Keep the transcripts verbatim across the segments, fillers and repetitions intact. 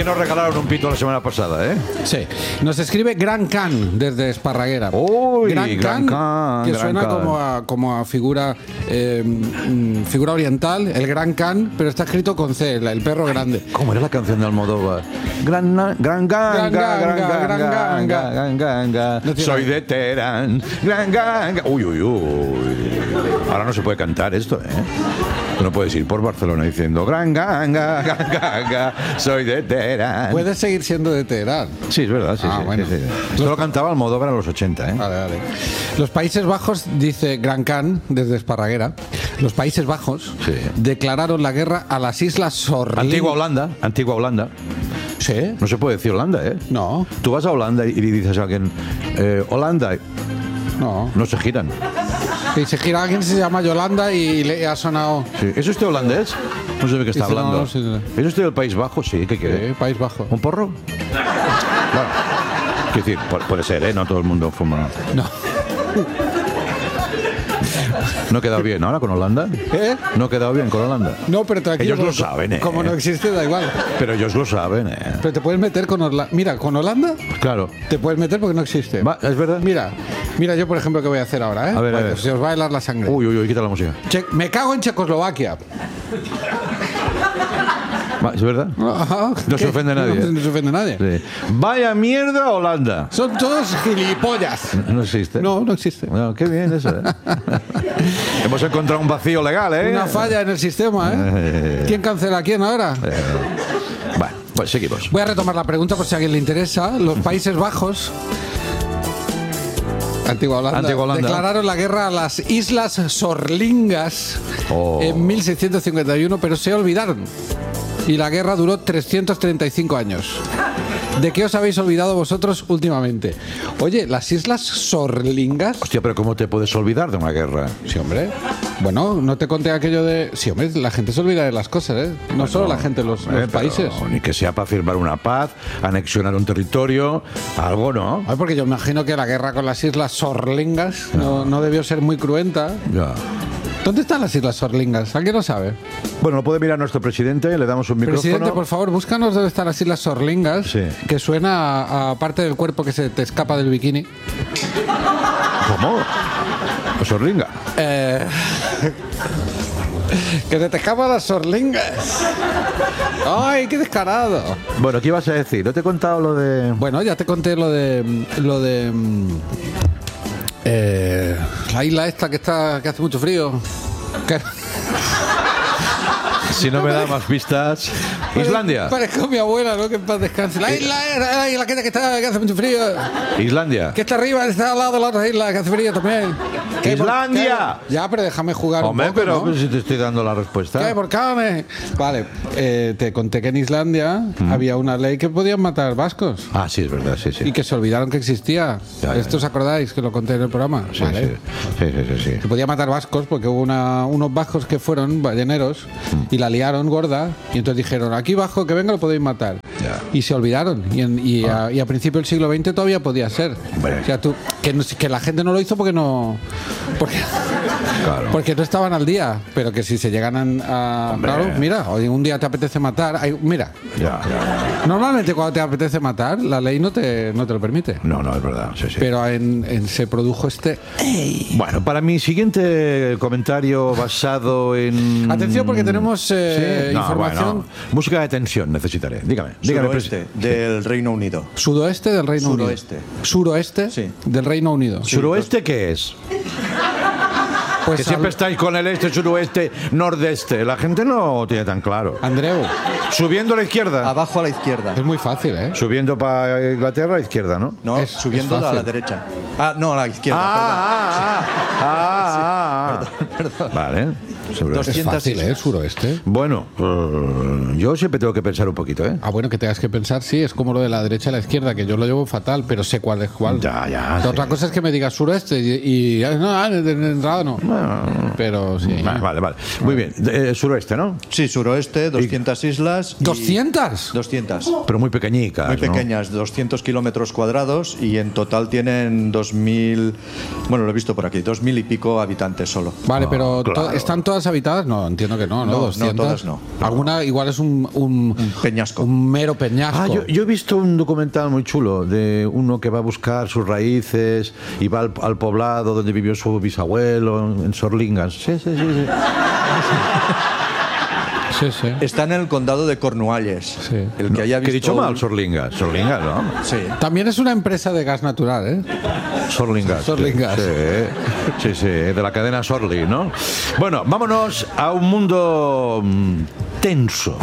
que nos regalaron un pito la semana pasada, ¿eh? Sí. Nos escribe Gran Can desde Esparraguera. Uy, Gran, Gran Can, Can, que Gran suena Can. como a, como a figura eh, mm, figura oriental, el Gran Can, pero está escrito con C, el, el perro grande. ¿Cómo era la canción de Almodóvar? Gran, gran ganga, Gran gran ganga, ganga, gran ganga. gran ganga. No tiene Soy nada. de Teherán. Gran ganga. Uy, uy, uy. Ahora no se puede cantar esto, ¿eh? Tú no puedes ir por Barcelona diciendo gran ganga, gran ganga, soy de Teherán. Puedes seguir siendo de Teherán. Sí, es verdad, sí, Ah, sí, bueno. sí, sí. Esto lo cantaba Almodóvar en los ochenta, ¿eh? Vale, vale. Los Países Bajos, dice Gran Can desde Esparraguera, los Países Bajos Sí. declararon la guerra a las Islas Sorling. Antigua Holanda, antigua Holanda. Sí. No se puede decir Holanda, ¿eh? No, Tú vas a Holanda y le dices a alguien, eh, Holanda, no. no se giran. Y se gira alguien, se llama Yolanda y le ha sonado. Sí. ¿Es usted holandés? No sé de qué está Dice, no, hablando. no sé de- ¿Es usted del País Bajo? Sí, ¿qué quiere? Eh, País Bajo. ¿Un porro? Bueno, quiero decir, pu- puede ser, ¿eh? No todo el mundo fuma. No. ¿No he quedado bien ahora con Holanda? ¿Eh? ¿No he quedado bien con Holanda? No, pero tranquilo. Ellos lo porque saben, ¿eh? Como no existe, da igual. Pero ellos lo saben, ¿eh? Pero te puedes meter con Holanda. Mira, con Holanda Claro. te puedes meter porque no existe. Va, ¿es verdad? Mira, mira yo por ejemplo qué voy a hacer ahora, ¿eh? A ver, a Vale, ver. Se os va a helar la sangre. Uy, uy, uy, quita la música. Che- me cago en Checoslovaquia. Va, ¿es verdad? Ajá. No se ¿Qué? ofende nadie. No, no se ofende nadie. Sí. Vaya mierda Holanda. Son todos gilipollas. No existe. No, no existe. Bueno, qué bien eso, ¿eh? Hemos encontrado un vacío legal, ¿eh? Una falla en el sistema, ¿eh? ¿Quién cancela a quién ahora? Eh, Bueno, pues seguimos. Voy a retomar la pregunta por si a alguien le interesa. Los Países Bajos, Antigua Holanda, Antigua Holanda. declararon la guerra a las Islas Sorlingas Oh. en mil seiscientos cincuenta y uno, pero se olvidaron. Y la guerra duró trescientos treinta y cinco años. ¿De qué os habéis olvidado vosotros últimamente? Oye, las Islas Sorlingas... Hostia, pero ¿cómo te puedes olvidar de una guerra? Sí, hombre. Bueno, no te conté aquello de... Sí, hombre, la gente se olvida de las cosas, ¿eh? No solo la gente, los, Eh, los pero países. Ni que sea para firmar una paz, anexionar un territorio, algo, ¿no? Ay, porque yo imagino que la guerra con las Islas Sorlingas no, no debió ser muy cruenta. Ya. ¿Dónde están las Islas Sorlingas? ¿Alguien lo sabe? Bueno, lo puede mirar nuestro presidente, le damos un micrófono. Presidente, por favor, búscanos dónde están las Islas Sorlingas, Sí. que suena a, a parte del cuerpo que se te escapa del bikini. ¿Cómo? Pues Sorlinga. Eh, que se te escapan las Sorlingas. ¡Ay, qué descarado! Bueno, ¿qué ibas a decir? ¿No te he contado lo de...? Bueno, ya te conté lo de... Lo de mm, eh, la isla esta que está que hace mucho frío. Que- Si no me da más pistas... Islandia. Parezco mi abuela, ¿no? Que en paz descanse. La isla, la isla que está que hace mucho frío. Islandia. Que está arriba, está al lado de la otra isla que hace frío también. ¿Qué, por- ¡Islandia! qué? Ya, pero déjame jugar Hombre, un poco, pero ¿no? pues, si te estoy dando la ¿Qué? respuesta. ¿Por qué? me- Vale, eh, te conté que en Islandia había una ley que podían matar vascos. Ah, sí, es verdad, sí, sí. Y que se olvidaron que existía. Ya, ya, ¿Esto os acordáis que lo conté en el programa? Sí, Vale. sí, sí, sí, sí, sí. Se podía matar vascos porque hubo una- unos vascos que fueron balleneros y la liaron gorda y entonces dijeron, aquí bajo que venga lo podéis matar. Ya. Y se olvidaron. Y, en- y a, y a principio del siglo veinte todavía podía ser. Hombre. O sea, tú, que, no- que la gente no lo hizo porque no... Porque, Claro. porque no estaban al día. Pero que si se llegan a... Hombre. Claro, mira, hoy un día te apetece matar... hay- mira, Ya, ya. normalmente cuando te apetece matar, la ley no te, no te lo permite. No, no, es verdad, sí, sí. Pero en, en- se produjo este... Bueno, para mi siguiente comentario basado en... Atención porque tenemos eh, Sí, no, información... bueno, música de tensión necesitaré. Dígame, dígame. Suroeste presi- del Reino Unido. Sudoeste del Reino Suroeste. Unido. Suroeste Sí. del Reino Unido. ¿Suroeste qué es? Pues Que siempre al- estáis con el este, suroeste, nordeste. La gente no tiene tan claro. Andreu, Subiendo a la izquierda. Abajo a la izquierda. es muy fácil, ¿eh? Subiendo para Inglaterra a la izquierda, ¿no? No, Es- subiendo es a la fácil. derecha. Ah, no, a la izquierda. Ah, ah, ah, ah, ah. Vale. Sobre- Dos- Es doscientas fácil, ¿eh? islas. Suroeste. Bueno, eh, yo siempre tengo que pensar un poquito, ¿eh? Ah, bueno, que tengas que pensar, sí, es como lo de la derecha y la izquierda, que yo lo llevo fatal, pero sé cuál es cuál. Ya, ya, La sí. Otra cosa es que me digas suroeste y, y- no, ah, de- de- de entrada no. Pero sí. Vale, vale, vale. Muy bien. Eh, suroeste, ¿no? Sí, suroeste, doscientas islas. y- ¿doscientas? doscientas. Pero muy pequeñicas, Muy ¿no? pequeñas, doscientos kilómetros cuadrados y en total tienen dos mil, bueno, lo he visto por aquí, dos mil y pico habitantes solo. Vale, Ah, pero to- claro. ¿están todas todas habitadas? No, entiendo que no, ¿no? No, no, doscientas. todas no. Alguna igual es un, un, Un peñasco. un mero peñasco. Ah, yo, yo he visto un documental muy chulo de uno que va a buscar sus raíces y va al, al poblado donde vivió su bisabuelo, en Sorlingas. Sí, sí, sí. sí. Sí, sí. Está en el condado de Cornualles. Sí. El que haya Que he visto dicho mal, un- Sorlingas. Sorlingas, ¿no? Sí. También es una empresa de gas natural, ¿eh? Sorlingas. Sorlingas. Sí, sí, sí, de la cadena Sorli, ¿no? Bueno, vámonos a un mundo mm, tenso.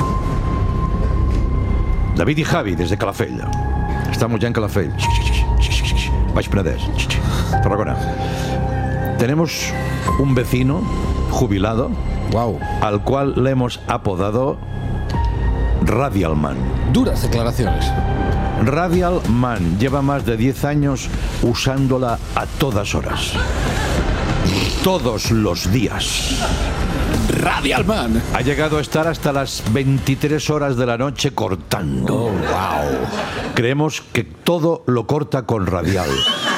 David y Javi, desde Calafell. Estamos ya en Calafell. Baix Penedès. Tarragona. Tenemos un vecino jubilado Wow. al cual le hemos apodado Radial Man. Duras declaraciones. Radial Man lleva más de diez años usándola a todas horas. Todos los días. Radial Man. Ha llegado a estar hasta las veintitrés horas de la noche cortando. Oh, wow. Creemos que todo lo corta con Radial.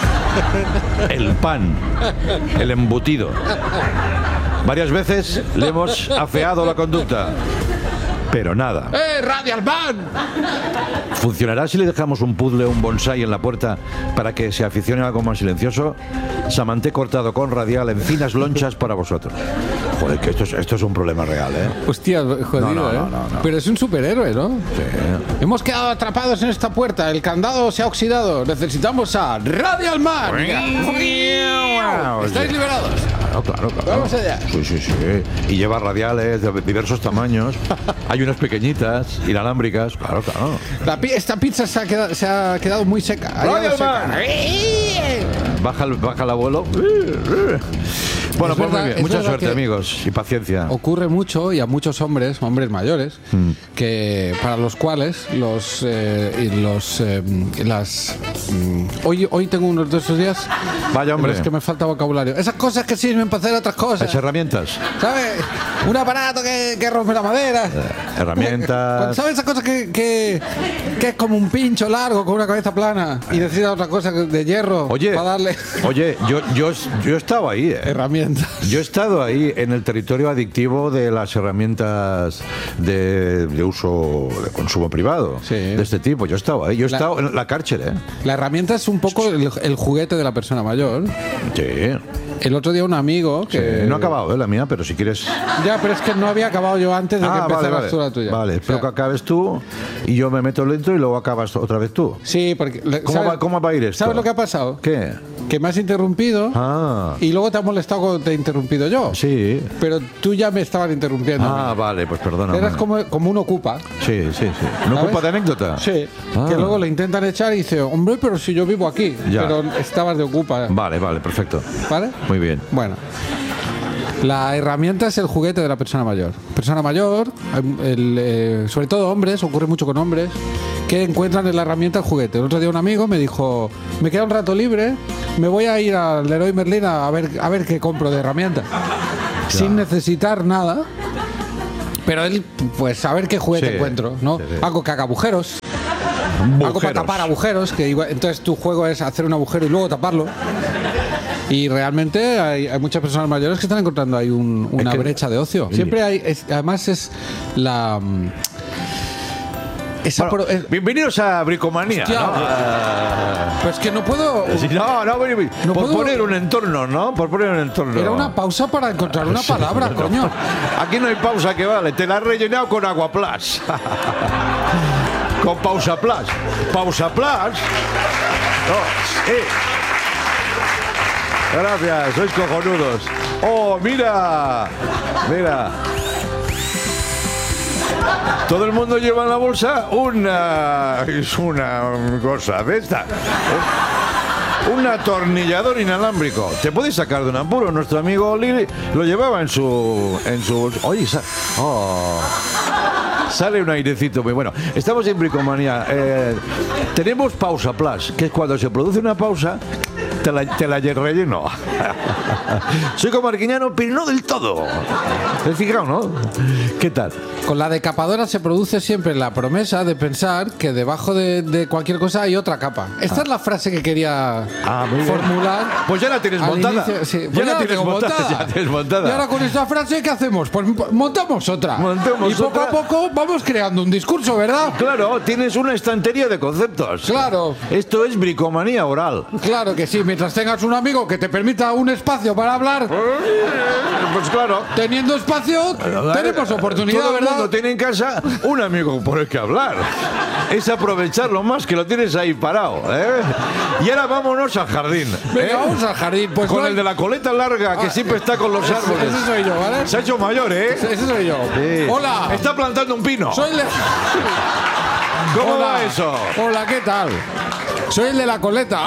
El pan, el embutido. Varias veces le hemos afeado la conducta. Pero nada. ¡Eh, Radial Man! ¿Funcionará si le dejamos un puzzle o un bonsai en la puerta para que se aficione a algo más silencioso? Samanté cortado con Radial en finas lonchas para vosotros. Joder, que esto es, esto es un problema real, ¿eh? Hostia, jodido, No, no, ¿eh? no, no, no. Pero es un superhéroe, ¿no? Sí. Hemos quedado atrapados en esta puerta. El candado se ha oxidado. Necesitamos a Radial Man. ¿Estáis liberados? Claro, claro, claro. Vamos allá. Sí, sí, sí. Y lleva radiales de diversos tamaños. Hay unas pequeñitas, inalámbricas. Claro, claro. La pi- esta pizza se ha quedado, se ha quedado muy seca. Ha Radial llegado seca. Man. Baja el, baja el abuelo. Bueno, Es pues verdad, muy bien. es Mucha verdad suerte, que- amigos. Y paciencia. Ocurre mucho y a muchos hombres, hombres mayores, Mm. que para los cuales los eh, y los eh, las mm, hoy hoy tengo unos de esos días Vaya, hombre. en los que me falta vocabulario. Esas cosas que sirven para hacer otras cosas. Las herramientas. ¿Sabes? Un aparato que, que rompe la madera. Herramientas. ¿Sabes esa cosa que, que, que es como un pincho largo con una cabeza plana y necesita otra cosa de hierro Oye, para darle oye, yo, yo, yo he estado ahí, ¿eh? herramientas? Yo he estado ahí en el territorio adictivo de las herramientas de, de uso, de consumo privado, Sí. de este tipo. Yo he estado ahí. Yo he La- estado en la cárcel, ¿eh? La herramienta es un poco el, el juguete de la persona mayor. Sí. El otro día un amigo que... Sí. No ha acabado, ¿eh? La mía, pero si quieres... Ya, pero es que no había acabado yo antes de que Ah, vale, empezaras vale. tú la tuya. Vale, O espero sea, que acabes tú y yo me meto lento y luego acabas otra vez tú. Sí, porque... le- ¿Cómo va- cómo va a ir esto? ¿Sabes lo que ha pasado? ¿Qué? Que me has interrumpido Ah, y luego te has molestado cuando te he interrumpido yo. sí. Pero tú ya me estabas interrumpiendo. a Ah, mí. vale, pues perdóname. Eras como, como un ocupa. Sí, sí, sí. ¿No ¿Sabes? ocupa de anécdota? Sí. Ah. Que luego le intentan echar y dice, hombre, pero si yo vivo aquí. Ya. Pero estabas de ocupa. Vale, vale, perfecto. ¿Vale? Muy bien. Bueno. La herramienta es el juguete de la persona mayor. Persona mayor, el, eh, sobre todo hombres, ocurre mucho con hombres, que encuentran en la herramienta el juguete. El otro día un amigo me dijo, me queda un rato libre, me voy a ir al Leroy Merlin a ver, a ver qué compro de herramienta. Sin necesitar nada. Pero él, pues a ver qué juguete Sí, encuentro, ¿no? sí, sí. Algo que haga agujeros. Algo para Agujeros. tapar agujeros, que igual- entonces tu juego es hacer un agujero y luego taparlo. Y realmente hay, hay muchas personas mayores que están encontrando ahí un- una que- brecha de ocio. Sí. Siempre hay, es- además es la... mm, Esa Bueno, pro- es- bienvenidos a Bricomanía. Hostia. ¿no? Ah, pero es que no puedo... sí, no, no, ven, ven. No por puedo- poner un entorno, ¿no? Por poner un entorno. Era una pausa para encontrar una palabra, coño. Aquí no hay pausa que vale. Te la has rellenado con agua plus. Con pausa plus. Pausa plus. Oh, sí. Gracias, sois cojonudos. Oh, mira. Mira. Todo el mundo lleva en la bolsa una. Es una cosa de esta. Un atornillador inalámbrico. Te puedes sacar de un apuro. Nuestro amigo Lili lo llevaba en su. En su bolsa. Oye, sa- oh. Sale un airecito muy bueno. Estamos en Bricomanía. Eh, tenemos pausa plus, que es cuando se produce una pausa Te la, te la relleno. Soy como Arguiñano, pero no del todo. ¿Te has fijado, no? ¿Qué tal? Con la decapadora se produce siempre la promesa de pensar que debajo de, de cualquier cosa hay otra capa. Esta ah. es la frase que quería ah, muy formular. Bien. Pues ya la tienes montada. Inicio, sí. Ya, pues la ya, tienes montada, montada. ya tienes montada. Y ahora con esta frase, ¿qué hacemos? Pues montamos otra. Montemos y poco otra. a poco vamos creando un discurso, ¿verdad? Claro, tienes una estantería de conceptos. Claro. Esto es bricomanía oral. Claro que sí, mientras tengas un amigo que te permita un espacio para hablar. Pues claro. Teniendo espacio, claro, tenemos oportunidad, todo ¿verdad? el mundo tiene en casa un amigo por el que hablar. Es aprovecharlo más que lo tienes ahí parado, ¿eh? Y ahora vámonos al jardín. Venga, ¿eh? vamos al jardín. Pues con no... el de la coleta larga, que ah, siempre está con los árboles. Ese soy yo, ¿vale? Se ha hecho mayor, ¿eh? Ese, ese soy yo. Sí. Hola. Está plantando un pino. Soy el... ¿Cómo Hola. va eso? Hola, ¿qué tal? Soy el de la coleta.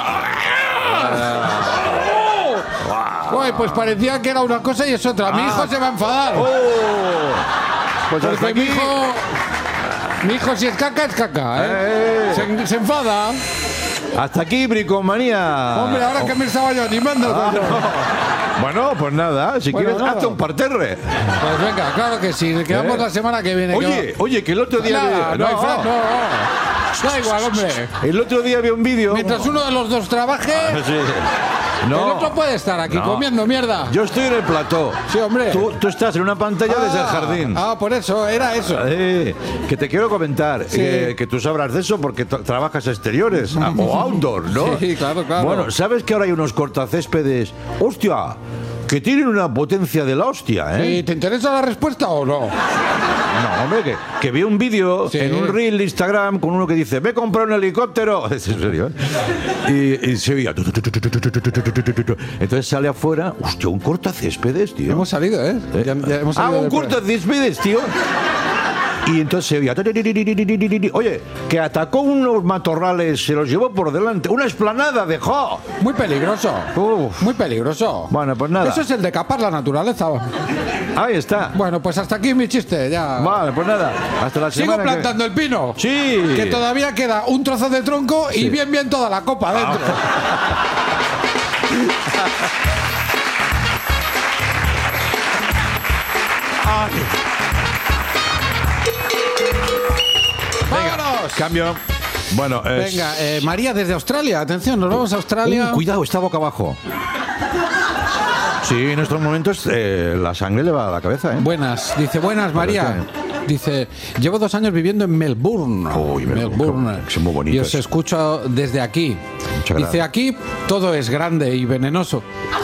Wow. Uy, pues parecía que era una cosa y es otra. Mi ah. hijo se va a enfadar. Oh. Pues Porque hasta aquí... mi hijo... Mi hijo si es caca, es caca, ¿eh? eh. Se, se enfada. Hasta aquí, bricomanía. Hombre, ahora oh. que me estaba yo animando. Ah, no. Bueno, pues nada, si bueno, quieres, nada. hazte un parterre. Pues venga, claro que sí. Quedamos ¿Eh? la semana que viene. Oye, que... oye, que el otro día... Nada, vi... no, no, no, no, no. Da igual, hombre. El otro día vi un vídeo... Mientras uno de los dos trabaje... Ah, sí. No, el otro puede estar aquí no. comiendo mierda. Yo estoy en el plató. Sí, hombre. Tú, tú estás en una pantalla ah, desde el jardín. Ah, por eso, era eso. Eh, que te quiero comentar, sí. eh, que tú sabrás de eso porque trabajas exteriores o outdoor, ¿no? Sí, claro, claro. Bueno, ¿sabes que ahora hay unos cortacéspedes? ¡Hostia! Que tienen una potencia de la hostia, ¿eh? ¿Y te interesa la respuesta o no? No, hombre, que, que vi un vídeo sí. en un reel de Instagram con uno que dice, me he comprado un helicóptero. ¿Es en serio? ¿eh? Y, y se oía. Entonces sale afuera, hostia, un cortacéspedes, tío. Hemos salido, ¿eh? ¿Eh? Ya, ya hemos ah, salido un cortacéspedes, tío. Y entonces se oía. Oye, que atacó unos matorrales, se los llevó por delante. Una explanada dejó. Muy peligroso. Uf. Muy peligroso. Bueno, pues nada. Eso es el de capar la naturaleza. Ahí está. Bueno, pues hasta aquí mi chiste, ya. Vale, pues nada. Hasta la semana. Sigo plantando que... el pino. Sí. Que todavía queda un trozo de tronco sí. y bien, bien toda la copa dentro. Ah. ¡Vámonos! Cambio. Bueno, es... Venga, eh, María desde Australia. Atención, nos vamos a Australia. Uh, cuidado, está boca abajo. Sí, en estos momentos eh, la sangre le va a la cabeza, ¿eh? Buenas, dice, buenas, María. Dice, llevo dos años viviendo en Melbourne. Uy, Melbourne. Es muy bonito. Y os escucho desde aquí. Muchas dice, gracias. aquí todo es grande y venenoso.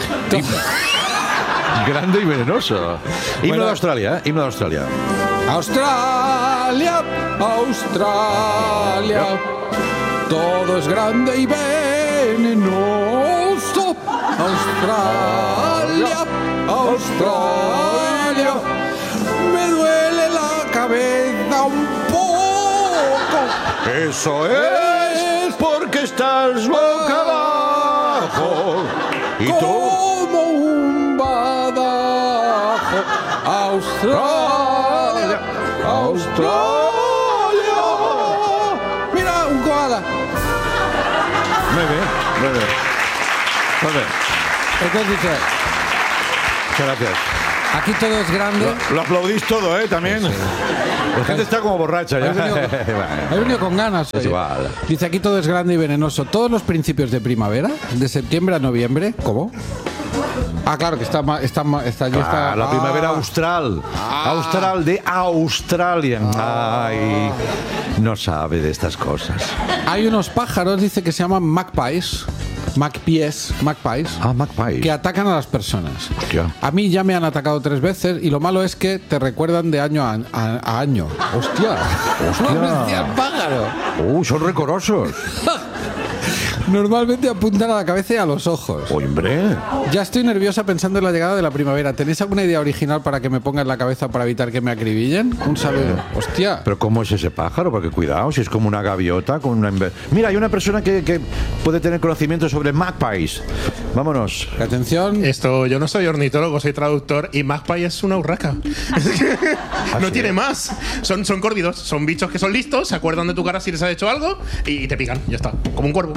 Grande y venenoso. Himno bueno, de Australia, ¿eh? Himno de Australia. Australia, Australia, todo es grande y venenoso. Australia, Australia, me duele la cabeza un poco. Eso es porque estás boca abajo. Y como un badajo. Australia, Australia. Mira, un koala. Muy bien, muy bien. Muy bien. Entonces dice... Muchas gracias. Aquí todo es grande. Lo, lo aplaudís todo, ¿eh? También. Sí. La gente está como borracha ya. He venido, he venido con ganas. Es igual. Dice, aquí todo es grande y venenoso. Todos los principios de primavera, de septiembre a noviembre. ¿Cómo? Ah, claro, que está está está, ah, está la primavera ah, austral. Ah, Austral de Australia. Ah, Ay, no sabe de estas cosas. Hay unos pájaros, dice, que se llaman magpies. Magpies, magpies, ah, magpies, que atacan a las personas. Hostia. A mí ya me han atacado tres veces y lo malo es que te recuerdan de año a, a, a año. Hostia, hostia, el pájaro. Uh, son recorosos. Normalmente apuntan a la cabeza y a los ojos. Hombre. Ya estoy nerviosa pensando en la llegada de la primavera. ¿Tenéis alguna idea original para que me ponga en la cabeza para evitar que me acribillen? Un saludo. Hostia. Pero ¿cómo es ese pájaro? Porque cuidado, si es como una gaviota con una... Mira, hay una persona que, que puede tener conocimiento sobre magpies. Vámonos. Atención. Esto, yo no soy ornitólogo, soy traductor y magpie es una urraca. No ¿sí? tiene más. Son, son córvidos, son bichos que son listos, se acuerdan de tu cara si les has hecho algo y te pican. Ya está. Como un cuervo, vaya.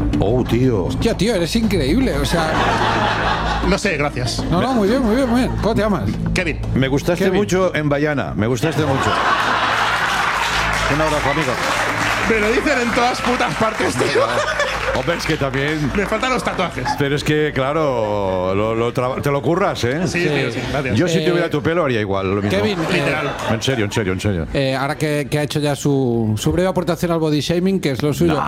Oh, tío. Hostia, tío, eres increíble. O sea, No sé, gracias. no, no, muy bien, muy bien, muy bien. ¿Cómo te llamas? Kevin. Me gustaste Kevin. mucho en Bayana. Me gustaste mucho. Un abrazo, amigo. Me lo dicen en todas putas partes, tío. Hombre, es que también. Me faltan los tatuajes. Pero es que, claro, lo- lo traba- te lo curras, ¿eh? Sí, tío, sí, gracias. Yo si Eh, tuviera tu pelo haría igual, lo mismo. Kevin, eh, Literal. En serio, en serio, en serio. eh, ahora que, que ha hecho ya su, su breve aportación al body shaming, que es lo suyo.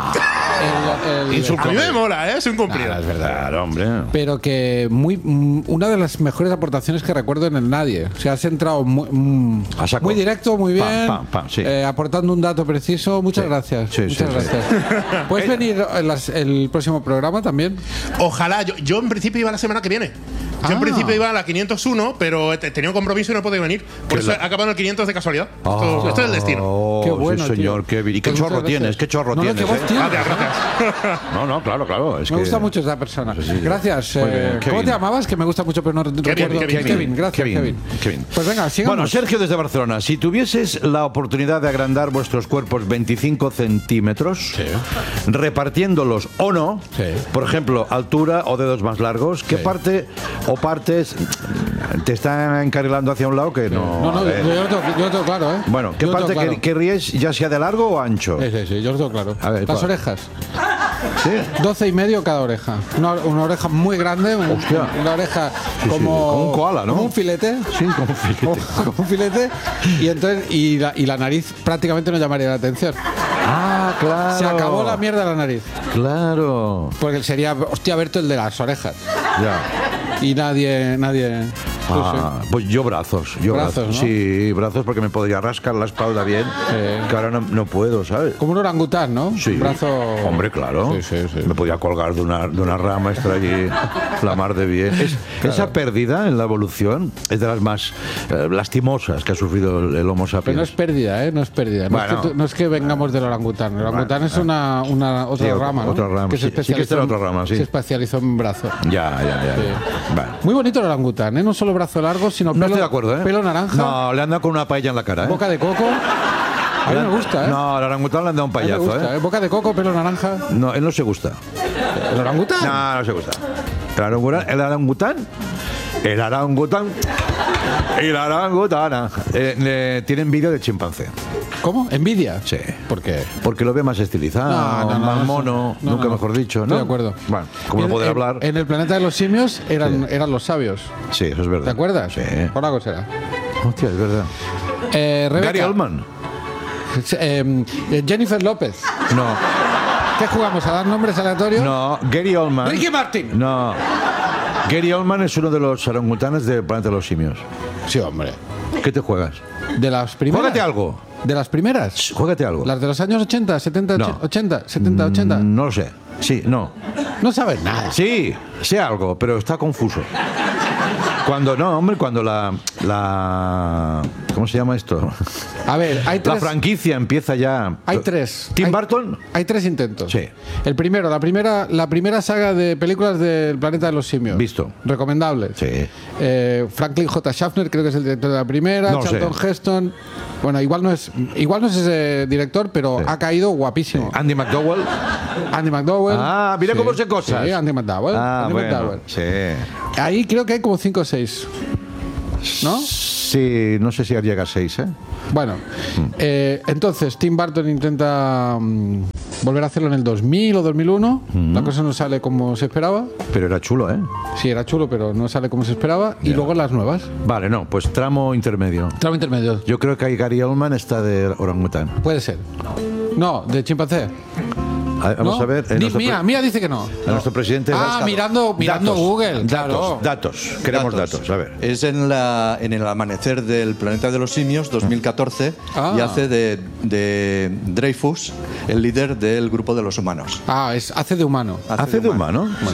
El- el- Insulto. A mí me mola, ¿eh? Es un cumplido. Claro, es verdad, hombre. pero que muy mm, una de las mejores aportaciones que recuerdo en el Nadie. O sea, has entrado muy, mm, A saco. muy directo, muy Pam, bien, pam, pam, sí. eh, aportando un dato preciso. Muchas Sí. gracias. Sí, sí, muchas sí. gracias. ¿Puedes venir en las- el próximo programa también? Ojalá. Yo, yo en principio iba la semana que viene. Yo en Ah. principio iba a la quinientos uno, pero te- tenía un compromiso y no pude venir. Por Qué eso la- ha acabado en el quinientos de casualidad. Esto, esto es el destino. Oh, Qué bueno, sí, señor, tío. Kevin. ¿Y qué Pues muchas chorro gracias. tienes? ¿Qué chorro No, no, tienes? qué voz eh? tienes. Gracias, gracias. No, no, claro, claro. Es Me que- gusta mucho esa persona. Sí, sí. Gracias. Muy eh, bien, ¿Cómo Kevin. te llamabas? Que me gusta mucho, pero no recuerdo. Kevin, Kevin, gracias, Kevin, Kevin. Kevin. Pues venga, sigamos. Bueno, Sergio desde Barcelona, si tuvieses la oportunidad de agrandar vuestros cuerpos veinticinco centímetros, repartiéndolos o no, Sí. por ejemplo, altura o dedos más largos, ¿qué Sí. parte o partes te están encarrilando hacia un lado que no? No, no, eh, yo, yo lo tengo, yo lo tengo claro, ¿eh? bueno, ¿qué Yo lo parte tengo que- claro. querríais, ya sea de largo o ancho? Sí, sí, sí, yo lo tengo claro. A ver, Las ¿cuál? orejas. ¿Sí? doce y medio cada oreja. Una, una oreja muy grande, un- Hostia. una oreja sí, como, como un koala, ¿no? Como un filete. Sí, como un filete. Como, como un filete. Y entonces y la, y la nariz prácticamente no llamaría la atención. Ah, claro. Se acabó la mierda de la nariz. Claro. Porque sería, hostia, verte el de las orejas. Ya. Y nadie, nadie. Ah, pues yo brazos, yo brazos, Brazos, ¿no? sí, brazos porque me podría rascar la espalda bien, Sí. que ahora no, no puedo, ¿sabes? Como un orangután, ¿no? Sí. Un brazo. Hombre, claro. Sí, sí, sí. Me podía colgar de una, de una rama, estar allí, la mar de bien. Es- Esa pérdida en la evolución es de las más eh, lastimosas que ha sufrido el, el Homo Pero no es sapiens. pérdida, ¿eh? No es pérdida. No, Bueno. es, que, tú- no es que vengamos del orangután. El orangután Bueno, es una, una otra Sí, otra- rama, ¿no? otra rama, Que sí. Sí que especializó esta era en- otra rama, sí. Se especializó en brazo. Ya, ya, ya. Sí. ya. Vale. Muy bonito el orangután, ¿eh? No solo brazo largo, sino No pelo, estoy de acuerdo, ¿eh? pelo naranja, No, le han dado con una paella en la cara, ¿eh? boca de coco. A mí Le me han- gusta, ¿eh? No, al orangután le han dado un A mí me payazo, gusta, ¿eh? ¿eh? Boca de coco, pelo naranja. No, él no se gusta. ¿El orangután? No, no se gusta. El orangután, el orangután, el orangután y la orangutana eh, le- tiene envidia del chimpancé. ¿Cómo? ¿Envidia? Sí. ¿Por qué? Porque lo ve más estilizado, No, no, no, más eso- mono, no, nunca no. mejor dicho, ¿no? Estoy de acuerdo. Bueno, ¿cómo no En- poder en- hablar? En el planeta de los simios eran, eran los sabios. Sí, eso es verdad. ¿Te acuerdas? Sí. Por algo será. Hostia, es verdad. Eh, Rebeca. Gary Oldman. Eh, eh, Jennifer López. No, ¿Qué jugamos? ¿A dar nombres aleatorios? no, Gary Oldman. Ricky Martin. No. Gary Oldman es uno de los orangutanes del planeta de los simios. Sí, hombre. ¿Qué te juegas? ¿De las primeras? Juégate algo. ¿De las primeras? Juégate algo. ¿Las de los años ochenta, setenta, No. ochenta, setenta, ochenta? Mm, No lo sé. Sí, no. No sabes nada. Sí, sé algo, pero está confuso. Cuando no, hombre, cuando la, la ¿cómo se llama esto? A ver, hay La tres. franquicia empieza ya. Hay tres. Tim Hay- Burton. Hay tres intentos. Sí. El primero, la primera, la primera saga de películas del planeta de los simios. Visto. Recomendable. Sí. Eh, Franklin J. Schaffner creo que es el director de la primera. No Charlton sé. Heston. Bueno, igual no es, igual no es ese director, pero Sí. ha caído guapísimo. Andy McDowell. Andy McDowell. Ah, mira cómo sé cosas. Sí, Andy McDowell. Ah, Andy bueno. McDowell. Sí. Ahí creo que hay como cinco o seis. ¿No? Sí, no sé si llega a seis, ¿eh? Bueno, eh, entonces Tim Burton intenta mm, volver a hacerlo en el dos mil o dos mil uno. La cosa no sale como se esperaba. Pero era chulo, ¿eh? Sí, era chulo, pero no sale como se esperaba. Y Ya. luego las nuevas. Vale, no, pues tramo intermedio. Tramo intermedio. Yo creo que ahí Gary Oldman está de orangután. Puede ser. No, de chimpancé. A- Vamos ¿No? a ver. eh, Di- nuestro pre- Mía, Mía dice que no. a nuestro presidente. Ah, Datos. mirando- mirando Google, Datos, claro. datos. Queremos datos. A ver. Es en, la, en el amanecer del planeta de los simios dos mil catorce Ah. y hace de, de Dreyfus el líder del grupo de los humanos. Ah, es, hace de humano. ¿Hace de humano? Sí.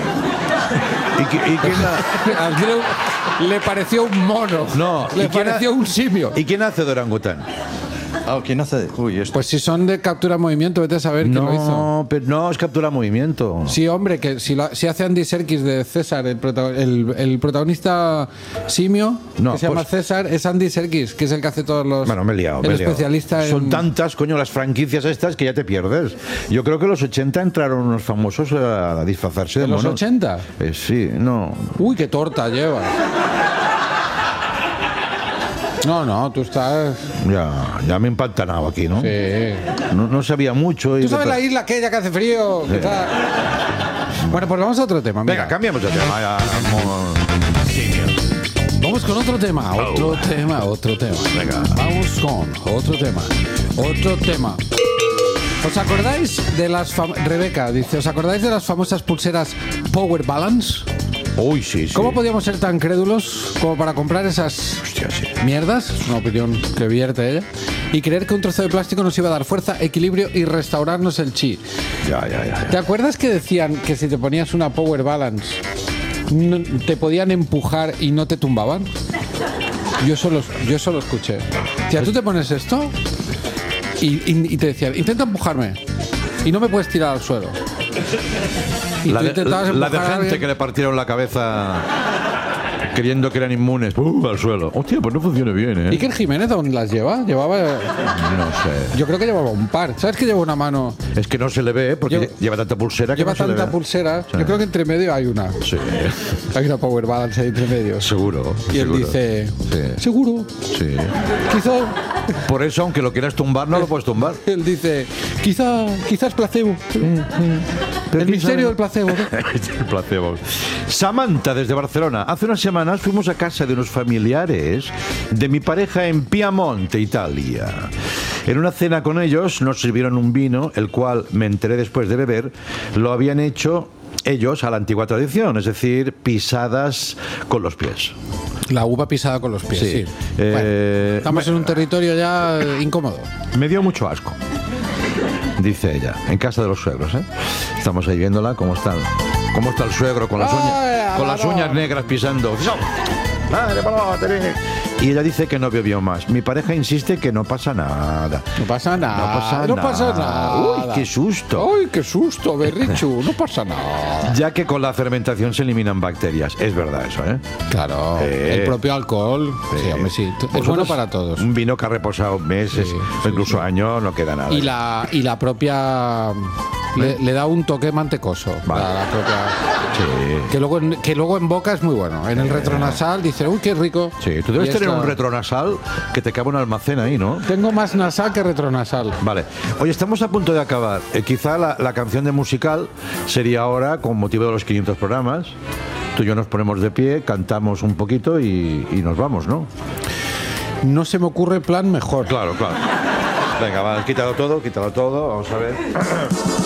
¿Y, qui- y quién ha- A Drew le pareció un mono. No, Le ¿y quién ha- pareció un simio. ¿Y quién hace de orangután? Ah, ¿quién hace? Uy, esto. Pues si son de captura movimiento, vete a saber quién lo hizo. No, pero no, es captura movimiento. Sí, hombre, que si, lo- si hace Andy Serkis de César, el, prota- el, el protagonista simio, No, que se llama pues- César, es Andy Serkis, que es el que hace todos los... Bueno, me he liado, el me he liado. especialista en... Son tantas, coño, las franquicias estas que ya te pierdes. Yo creo que en los ochenta entraron unos famosos a disfrazarse de ¿En los monos. ochenta? Eh, sí, no. Uy, qué torta lleva. No, no, tú estás... Ya, ya me he empantanado aquí, ¿no? Sí. No, no sabía mucho. Y ¿Tú sabes de- la isla aquella que hace frío? Que está- Bueno, pues vamos a otro tema. mira. Venga, cambiamos de tema. Ya, vamos. Vamos con otro tema, otro tema, otro tema. Venga. Vamos con otro tema, otro tema. ¿Os acordáis de las fam- Rebeca dice, ¿os acordáis de las famosas pulseras Power Balance? Uy, sí, sí. ¿Cómo podíamos ser tan crédulos como para comprar esas Hostia, sí. mierdas? Es una opinión que vierte ella. Y creer que un trozo de plástico nos iba a dar fuerza, equilibrio y restaurarnos el chi. Ya, ya, ya. ¿Te acuerdas que decían que si te ponías una Power Balance no- te podían empujar y no te tumbaban? Yo solo, yo solo escuché. Tía, tú te pones esto y, y- y te decían, intenta empujarme y no me puedes tirar al suelo. Y La tú de, intentabas la de empujar a gente alguien. que le partieron la cabeza creyendo que eran inmunes. ¡Pum! Al suelo. Hostia, pues no funciona bien, ¿eh? Iker Jiménez, ¿dónde las lleva? Llevaba. No sé. Yo creo que llevaba un par. ¿Sabes que lleva una mano? Es que no se le ve porque Lleva- lleva tanta pulsera que Lleva no se le tanta ve. pulsera. Sí. Yo creo que entre medio hay una. Sí, Hay una Power Balance ahí entre medio. seguro. Y él seguro. dice, Sí. seguro, Sí. quizá. Por eso, aunque lo quieras tumbar, no lo puedes tumbar. Él dice, quizá, quizás placebo. El misterio del placebo. ¿no? El placebo. Samantha, desde Barcelona. Hace unas semanas fuimos a casa de unos familiares de mi pareja en Piamonte, Italia. En una cena con ellos nos sirvieron un vino, el cual, me enteré después de beber, lo habían hecho ellos a la antigua tradición, es decir, pisadas con los pies. La uva pisada con los pies, sí. Sí. Bueno, Eh, estamos en un territorio ya eh, incómodo. Me dio mucho asco, dice ella, en casa de los suegros, ¿eh? Estamos ahí viéndola, cómo está, cómo está el suegro con las Ay, uñas, con las vamos. uñas negras pisando. Madre, madre. Y ella dice que no bebió más. Mi pareja insiste que no pasa nada. No pasa nada. No pasa no pasa nada. nada. Uy, qué susto. Ay, qué susto, Berrichu. No pasa nada. Ya que con la fermentación se eliminan bacterias. Es verdad eso, ¿eh? Claro. Eh. El propio alcohol. Sí, hombre, sí. Es bueno Vosotros, para todos. Un vino que ha reposado meses, Sí, o sí, incluso sí. años, no queda nada. Y la, y la propia. Le, le da un toque mantecoso. Vale. La, la propia. Sí. Que luego, en, que luego en boca es muy bueno. En el retronasal dice, uy, qué rico. Sí, tú debes Y tener esto- un retronasal que te cabe un almacén ahí, ¿no? Tengo más nasal que retronasal. Vale. Oye, estamos a punto de acabar. Eh, quizá la, la canción de musical sería ahora, con motivo de los quinientos programas. Tú y yo nos ponemos de pie, cantamos un poquito y, y nos vamos, ¿no? No se me ocurre plan mejor. Claro, claro. Venga, va, quítalo todo, quítalo todo. Vamos a ver.